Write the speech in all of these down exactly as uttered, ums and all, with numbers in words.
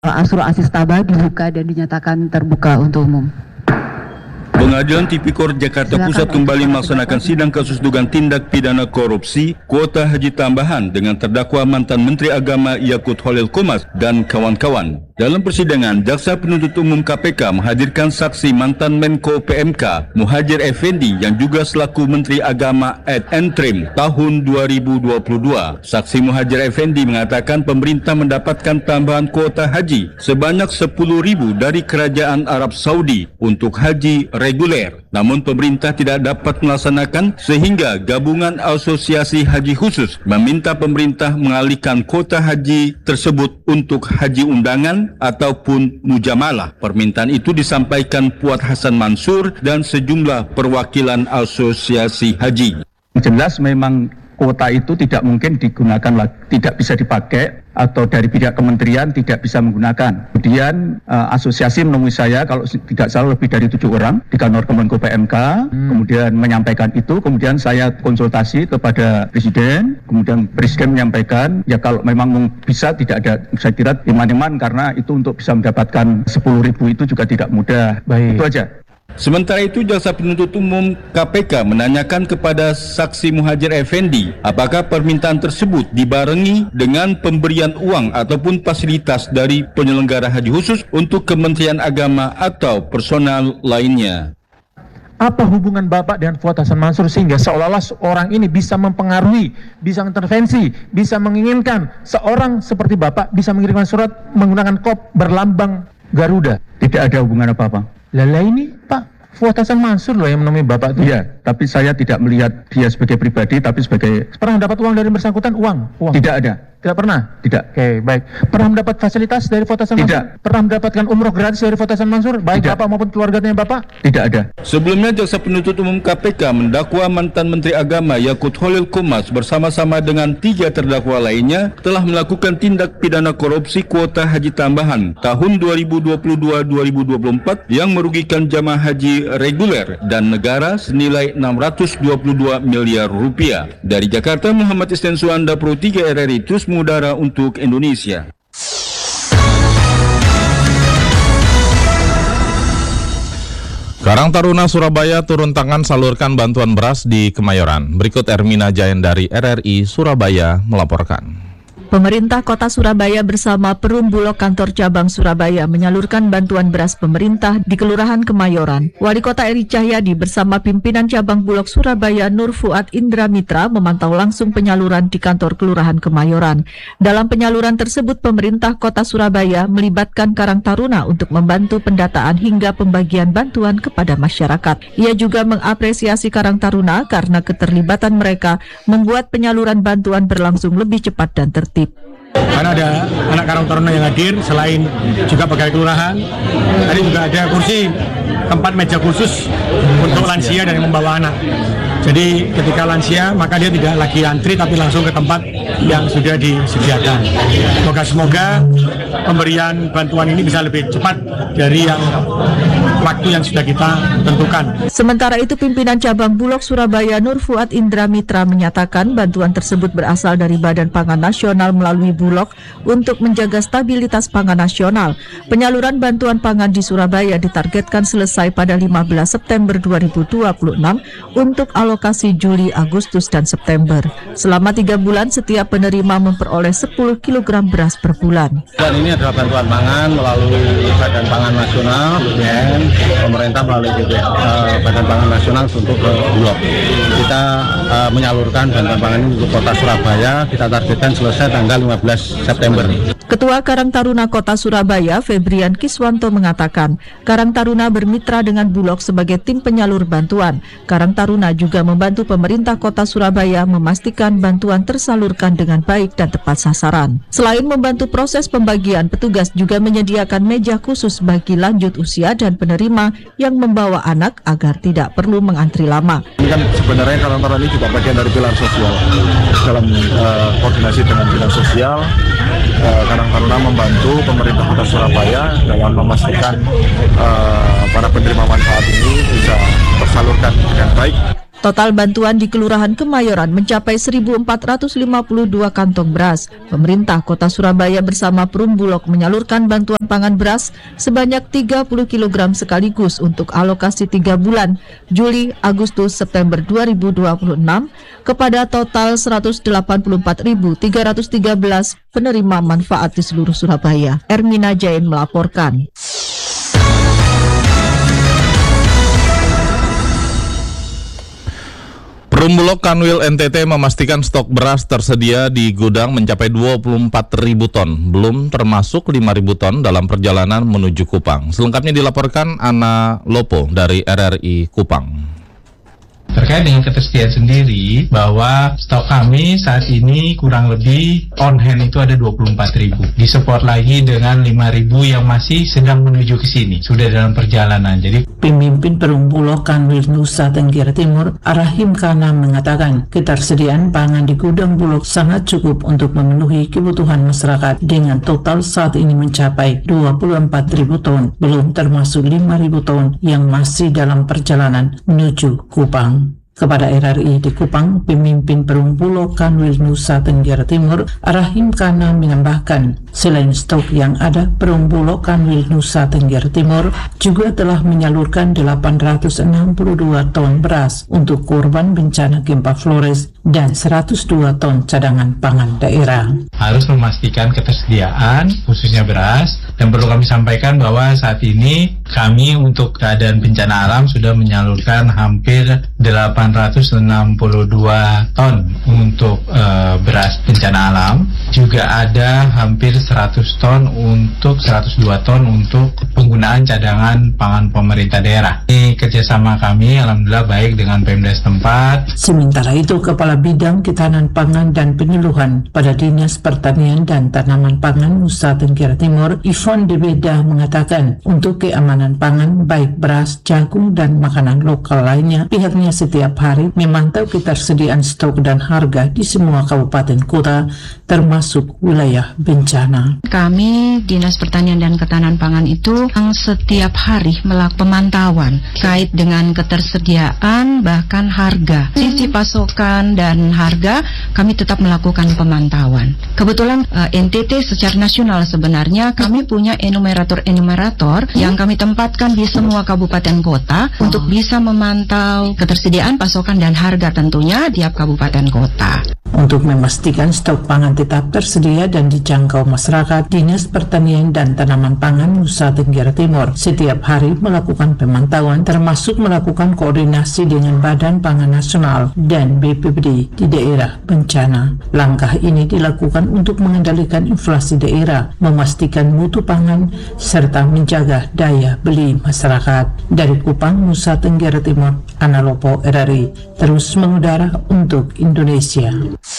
Asro Asistaba dibuka dan dinyatakan terbuka untuk umum. Pengadilan Tipikor Jakarta Silakan, Pusat kembali Pak. melaksanakan sidang kasus dugaan tindak pidana korupsi kuota haji tambahan dengan terdakwa mantan Menteri Agama Yakut Holil Komas dan kawan-kawan. Dalam persidangan, Jaksa Penuntut Umum K P K menghadirkan saksi mantan Menko P M K Muhajir Effendi yang juga selaku Menteri Agama ad interim tahun dua ribu dua puluh dua. Saksi Muhajir Effendi mengatakan pemerintah mendapatkan tambahan kuota haji sebanyak sepuluh ribu dari Kerajaan Arab Saudi untuk haji reguler. Namun pemerintah tidak dapat melaksanakan sehingga Gabungan Asosiasi Haji Khusus meminta pemerintah mengalihkan kuota haji tersebut untuk haji undangan ataupun mujamalah. Permintaan itu disampaikan Fuad Hasan Mansur dan sejumlah perwakilan Asosiasi Haji. Jelas memang kuota itu tidak mungkin digunakan lagi, tidak bisa dipakai atau dari pihak kementerian tidak bisa menggunakan. Kemudian uh, asosiasi menemui saya kalau tidak salah lebih dari tujuh orang di kantor Kemenko P M K, hmm. kemudian menyampaikan itu, kemudian saya konsultasi kepada Presiden, kemudian Presiden menyampaikan ya kalau memang bisa tidak ada, saya kira iman-iman karena itu untuk bisa mendapatkan sepuluh ribu itu juga tidak mudah. Baik. Itu aja. Sementara itu, Jaksa Penuntut Umum K P K menanyakan kepada saksi Muhajir Effendi apakah permintaan tersebut dibarengi dengan pemberian uang ataupun fasilitas dari penyelenggara haji khusus untuk Kementerian Agama atau personal lainnya. Apa hubungan Bapak dengan Fuad Hasan Mansur sehingga seolah-olah orang ini bisa mempengaruhi, bisa intervensi, bisa menginginkan seorang seperti Bapak bisa mengirimkan surat menggunakan kop berlambang Garuda? Tidak ada hubungan apa-apa. Lala ini Pak Fuad Hasan Mansur loh yang menemui Bapak itu. Iya, tapi saya tidak melihat dia sebagai pribadi, tapi sebagai... Pernah dapat uang dari bersangkutan? Uang? uang. Tidak ada. Tidak pernah? Tidak. Oke, baik. Pernah mendapat fasilitas dari Fuad Hasan Mansur? Tidak. Pernah mendapatkan umroh gratis dari Fuad Hasan Mansur? Baik Tidak. Bapak maupun keluarganya Bapak? Tidak ada. Sebelumnya, Jaksa Penuntut Umum K P K mendakwa mantan Menteri Agama Yakut Holil Komas bersama-sama dengan tiga terdakwa lainnya telah melakukan tindak pidana korupsi kuota haji tambahan tahun dua ribu dua puluh dua dua ribu dua puluh empat yang merugikan jamaah haji reguler dan negara senilai enam ratus dua puluh dua miliar rupiah. Dari Jakarta, Muhammad Isnan Suanda, Pro tiga R R I, Terus Mengudara untuk Indonesia. Karang Taruna Surabaya turun tangan salurkan bantuan beras di Kemayoran. Berikut Ermina Jayan dari R R I Surabaya melaporkan. Pemerintah Kota Surabaya bersama Perum Bulog Kantor Cabang Surabaya menyalurkan bantuan beras pemerintah di Kelurahan Kemayoran. Wali Kota Eri Cahyadi bersama pimpinan Cabang Bulog Surabaya Nur Fuad Indra Mitra memantau langsung penyaluran di kantor Kelurahan Kemayoran. Dalam penyaluran tersebut, pemerintah Kota Surabaya melibatkan Karang Taruna untuk membantu pendataan hingga pembagian bantuan kepada masyarakat. Ia juga mengapresiasi Karang Taruna karena keterlibatan mereka membuat penyaluran bantuan berlangsung lebih cepat dan tertib. Karena ada anak Karang Taruna yang hadir, selain juga pegawai kelurahan, tadi juga ada kursi tempat meja khusus untuk lansia dan yang membawa anak. Jadi ketika lansia maka dia tidak lagi antri tapi langsung ke tempat yang sudah disediakan. Semoga-semoga pemberian bantuan ini bisa lebih cepat dari yang waktu yang sudah kita tentukan. Sementara itu, pimpinan Cabang Bulog Surabaya Nur Fuad Indra Mitra menyatakan bantuan tersebut berasal dari Badan Pangan Nasional melalui Bulog untuk menjaga stabilitas pangan nasional. Penyaluran bantuan pangan di Surabaya ditargetkan selesai pada lima belas September dua ribu dua puluh enam untuk alokasi Juli, Agustus, dan September. Selama tiga bulan, setiap penerima memperoleh sepuluh kilogram beras per bulan. Dan ini adalah bantuan pangan melalui Badan Pangan Nasional, B P N, pemerintah melalui B P N, uh, Badan Pangan Nasional untuk ke Bulog. Kita uh, menyalurkan bantuan pangan ini untuk Kota Surabaya, kita targetkan selesai tanggal lima belas September. Ketua Karang Taruna Kota Surabaya, Febrian Kiswanto, mengatakan Karang Taruna bermitra dengan Bulog sebagai tim penyalur bantuan. Karang Taruna juga membantu pemerintah Kota Surabaya memastikan bantuan tersalurkan dengan baik dan tepat sasaran. Selain membantu proses pembagian, petugas juga menyediakan meja khusus bagi lanjut usia dan penerima yang membawa anak agar tidak perlu mengantri lama. Ini kan sebenarnya Karang Taruna ini juga bagian dari pilar sosial. Dalam uh, koordinasi dengan pilar sosial, uh, Karang Taruna membantu pemerintah Kota Surabaya dalam memastikan uh, para penerima manfaat ini bisa tersalurkan dengan baik. Total bantuan di Kelurahan Kemayoran mencapai seribu empat ratus lima puluh dua kantong beras. Pemerintah Kota Surabaya bersama Perum Bulog menyalurkan bantuan pangan beras sebanyak tiga puluh kilogram sekaligus untuk alokasi tiga bulan, Juli, Agustus, September dua ribu dua puluh enam, kepada total seratus delapan puluh empat ribu tiga ratus tiga belas penerima manfaat di seluruh Surabaya. Ermina Jain melaporkan. Perum Bulog Kanwil N T T memastikan stok beras tersedia di gudang mencapai dua puluh empat ribu ton, belum termasuk lima ribu ton dalam perjalanan menuju Kupang. Selengkapnya dilaporkan Ana Lopo dari R R I Kupang. Terkait dengan ketersediaan sendiri, bahwa stok kami saat ini kurang lebih on hand itu ada dua puluh empat ribu. Disupport lagi dengan lima ribu yang masih sedang menuju ke sini, sudah dalam perjalanan. Jadi Pemimpin Perum Bulog Kanwil Nusa Tenggara Timur, Arahim Kana mengatakan ketersediaan pangan di gudang Bulog sangat cukup untuk memenuhi kebutuhan masyarakat dengan total saat ini mencapai dua puluh empat ribu ton, belum termasuk lima ribu ton yang masih dalam perjalanan menuju Kupang. Kepada R R I di Kupang, pemimpin Perum Bulog Kanwil Nusa Tenggara Timur, Arahim Kana menambahkan, selain stok yang ada, Perum Bulog Kanwil Nusa Tenggara Timur juga telah menyalurkan delapan ratus enam puluh dua ton beras untuk korban bencana gempa Flores dan seratus dua ton cadangan pangan daerah. Harus memastikan ketersediaan, khususnya beras, dan perlu kami sampaikan bahwa saat ini kami untuk keadaan bencana alam sudah menyalurkan hampir delapan ratus enam puluh dua ton untuk uh, beras bencana alam, juga ada hampir seratus ton untuk seratus dua ton untuk penggunaan cadangan pangan pemerintah daerah. Ini kerjasama kami alhamdulillah baik dengan Pemda setempat. Sementara itu, Kepala Bidang Ketahanan Pangan dan Penyuluhan pada Dinas Pertanian dan Tanaman Pangan Nusa Tenggara Timur, Ivon Debeda mengatakan, untuk keamanan pangan baik beras, jagung, dan makanan lokal lainnya, pihaknya setiap hari memantau ketersediaan stok dan harga di semua kabupaten kota, termasuk wilayah bencana. Kami Dinas Pertanian dan Ketahanan Pangan itu setiap hari melakukan pemantauan kait dengan ketersediaan bahkan harga. Sisi pasokan dan harga kami tetap melakukan pemantauan. Kebetulan uh, N T T secara nasional sebenarnya kami punya enumerator-enumerator yang kami tempatkan di semua kabupaten kota untuk bisa memantau ketersediaan pasokan dan harga tentunya tiap kabupaten kota. Untuk memastikan stok pangan tetap tersedia dan dijangkau masyarakat, Dinas Pertanian dan Tanaman Pangan Nusa Tenggara Timur setiap hari melakukan pemantauan, termasuk melakukan koordinasi dengan Badan Pangan Nasional dan B P B D di daerah bencana. Langkah ini dilakukan untuk mengendalikan inflasi daerah, memastikan mutu pangan, serta menjaga daya beli masyarakat. Dari Kupang, Nusa Tenggara Timur, Ana Lopo, R R I, terus mengudara untuk Indonesia.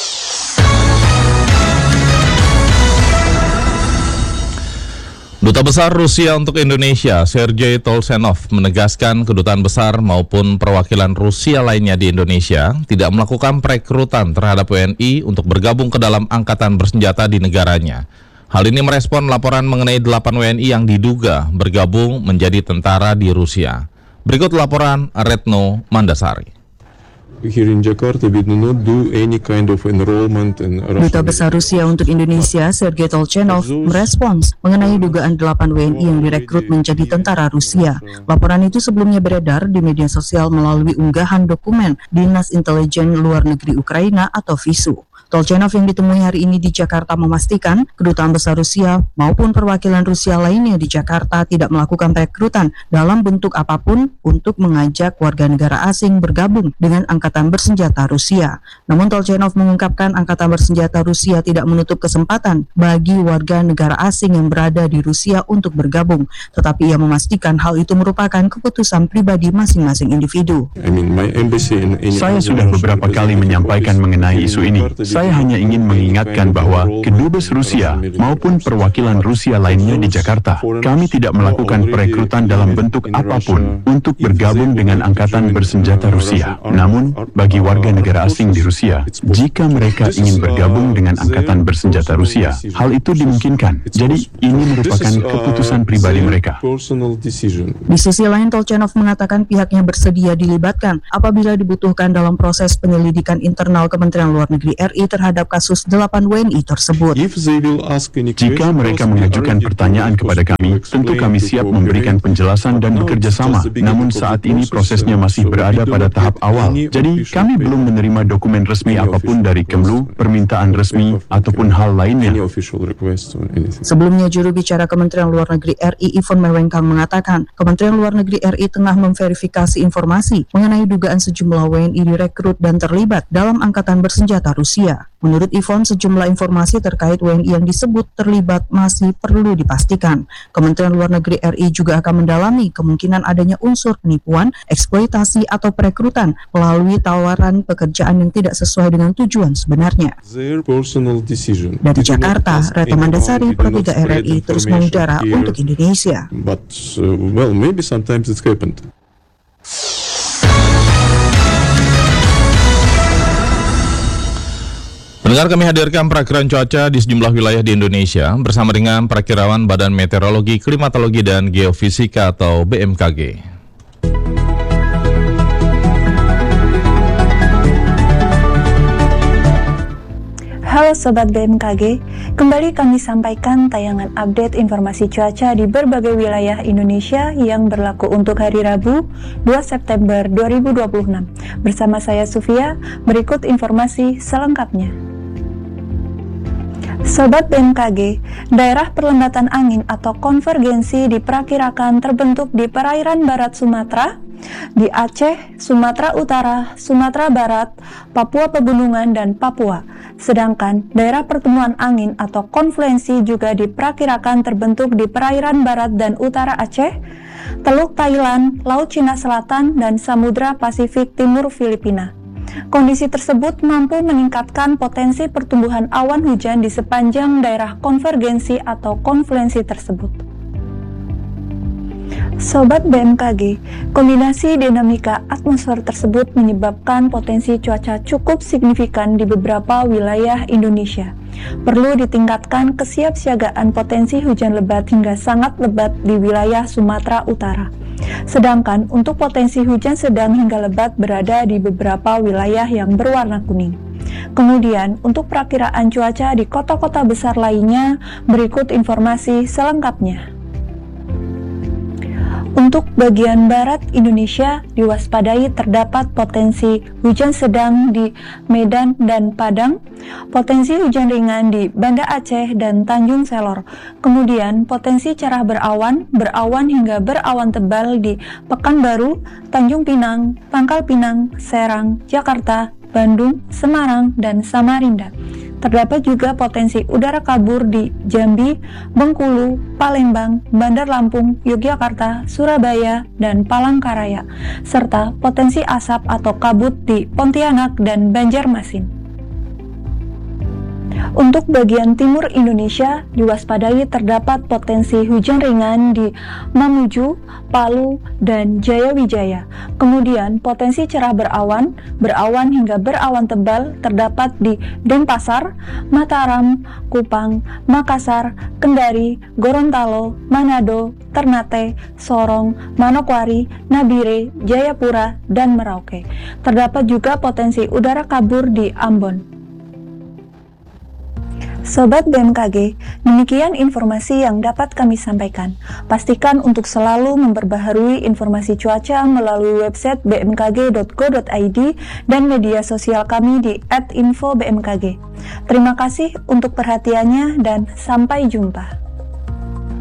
Duta Besar Rusia untuk Indonesia, Sergei Tolchenov, menegaskan kedutaan besar maupun perwakilan Rusia lainnya di Indonesia tidak melakukan perekrutan terhadap W N I untuk bergabung ke dalam angkatan bersenjata di negaranya. Hal ini merespon laporan mengenai delapan W N I yang diduga bergabung menjadi tentara di Rusia. Berikut laporan Retno Mandasari. Here in Jakarta, we do not do any kind of enrollment in Russian. Duta Besar Rusia untuk Indonesia, Sergei Tolchenov, merespons mengenai dugaan delapan W N I yang direkrut menjadi tentara Rusia. Laporan itu sebelumnya beredar di media sosial melalui unggahan dokumen Dinas Intelijen Luar Negeri Ukraina atau VISU. Tolchenov yang ditemui hari ini di Jakarta memastikan kedutaan besar Rusia maupun perwakilan Rusia lainnya di Jakarta tidak melakukan perekrutan dalam bentuk apapun untuk mengajak warga negara asing bergabung dengan angkatan bersenjata Rusia. Namun Tolchenov mengungkapkan angkatan bersenjata Rusia tidak menutup kesempatan bagi warga negara asing yang berada di Rusia untuk bergabung, tetapi ia memastikan hal itu merupakan keputusan pribadi masing-masing individu. I mean, my embassy in, in Saya sudah beberapa kali menyampaikan mengenai isu ini. Saya hanya ingin mengingatkan bahwa kedubes Rusia maupun perwakilan Rusia lainnya di Jakarta, kami tidak melakukan perekrutan dalam bentuk apapun untuk bergabung dengan Angkatan Bersenjata Rusia. Namun, bagi warga negara asing di Rusia, jika mereka ingin bergabung dengan Angkatan Bersenjata Rusia, hal itu dimungkinkan. Jadi, ini merupakan keputusan pribadi mereka. Di sisi lain, Tolchenov mengatakan pihaknya bersedia dilibatkan apabila dibutuhkan dalam proses penyelidikan internal Kementerian Luar Negeri R I terhadap kasus delapan W N I tersebut. Jika mereka mengajukan pertanyaan kepada kami, tentu kami siap memberikan penjelasan dan bekerja sama. Namun saat ini prosesnya masih berada pada tahap awal. Jadi kami belum menerima dokumen resmi apapun dari Kemlu, permintaan resmi, ataupun hal lainnya. Sebelumnya, juru bicara Kementerian Luar Negeri R I Ivon Mewengkang mengatakan, Kementerian Luar Negeri R I tengah memverifikasi informasi mengenai dugaan sejumlah W N I direkrut dan terlibat dalam Angkatan Bersenjata Rusia. Menurut Ivon, sejumlah informasi terkait W N I yang disebut terlibat masih perlu dipastikan. Kementerian Luar Negeri R I juga akan mendalami kemungkinan adanya unsur penipuan, eksploitasi, atau perekrutan melalui tawaran pekerjaan yang tidak sesuai dengan tujuan sebenarnya. Dari Jakarta, Reta Mandasari, Pro tiga R R I, terus mengudara untuk Indonesia. But, uh, well, maybe sometimes it's happened. Pendengar, kami hadirkan perakiraan cuaca di sejumlah wilayah di Indonesia bersama dengan perakirawan Badan Meteorologi, Klimatologi, dan Geofisika atau B M K G. Halo Sobat B M K G, kembali kami sampaikan tayangan update informasi cuaca di berbagai wilayah Indonesia yang berlaku untuk hari Rabu, dua September dua ribu dua puluh enam. Bersama saya Sufia, berikut informasi selengkapnya. Sobat B M K G, daerah perlambatan angin atau konvergensi diperkirakan terbentuk di perairan barat Sumatera, di Aceh, Sumatera Utara, Sumatera Barat, Papua Pegunungan, dan Papua. Sedangkan daerah pertemuan angin atau konfluensi juga diperkirakan terbentuk di perairan barat dan utara Aceh, Teluk Thailand, Laut Cina Selatan, dan Samudra Pasifik Timur Filipina. Kondisi tersebut mampu meningkatkan potensi pertumbuhan awan hujan di sepanjang daerah konvergensi atau konfluensi tersebut. Sobat B M K G, kombinasi dinamika atmosfer tersebut menyebabkan potensi cuaca cukup signifikan di beberapa wilayah Indonesia. Perlu ditingkatkan kesiapsiagaan potensi hujan lebat hingga sangat lebat di wilayah Sumatera Utara. Sedangkan untuk potensi hujan sedang hingga lebat berada di beberapa wilayah yang berwarna kuning. Kemudian untuk perakiraan cuaca di kota-kota besar lainnya, berikut informasi selengkapnya. Untuk bagian barat Indonesia, diwaspadai terdapat potensi hujan sedang di Medan dan Padang, potensi hujan ringan di Banda Aceh dan Tanjung Selor. Kemudian potensi cerah berawan, berawan hingga berawan tebal di Pekanbaru, Tanjung Pinang, Pangkal Pinang, Serang, Jakarta, Bandung, Semarang, dan Samarinda. Terdapat juga potensi udara kabur di Jambi, Bengkulu, Palembang, Bandar Lampung, Yogyakarta, Surabaya, dan Palangkaraya, serta potensi asap atau kabut di Pontianak dan Banjarmasin. Untuk bagian timur Indonesia, diwaspadai terdapat potensi hujan ringan di Mamuju, Palu, dan Jayawijaya. Kemudian potensi cerah berawan, berawan hingga berawan tebal terdapat di Denpasar, Mataram, Kupang, Makassar, Kendari, Gorontalo, Manado, Ternate, Sorong, Manokwari, Nabire, Jayapura, dan Merauke. Terdapat juga potensi udara kabur di Ambon. Sobat B M K G, demikian informasi yang dapat kami sampaikan. Pastikan untuk selalu memperbaharui informasi cuaca melalui website b m k g dot go dot i d dan media sosial kami di at info b m k g. Terima kasih untuk perhatiannya dan sampai jumpa.